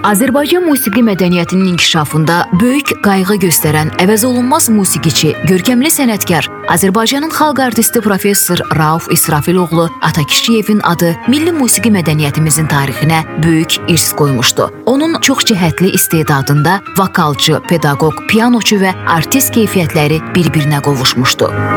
Azərbaycan musiqi mədəniyyətinin inkişafında böyük qayğı göstərən əvəzolunmaz musiqiçi, görkəmli sənətkar, Azərbaycanın xalq artisti professor Rauf İsrafiloğlu Atakişiyevin adı milli musiqi mədəniyyətimizin tarixinə böyük irs qoymuşdu. Onun çoxcəhətli istedadında vokalçı, pedaqoq, pianoçu və artist keyfiyyətləri bir-birinə qovuşmuşdu.